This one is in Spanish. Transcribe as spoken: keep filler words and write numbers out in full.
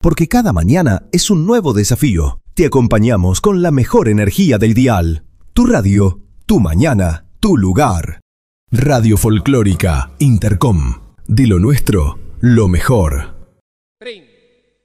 porque cada mañana es un nuevo desafío. Te acompañamos con la mejor energía del dial. Tu radio, tu mañana, tu lugar. Radio Folclórica Intercom. De lo nuestro, lo mejor. Trin.